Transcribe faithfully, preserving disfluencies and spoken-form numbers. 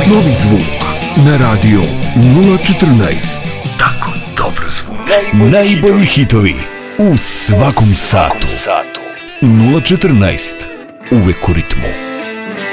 Novi zvuk na radio nula četrnaest. Tako dobro zvuči. Najbolji hitovi u svakom satu. nula četrnaest. Uvek u ritmu.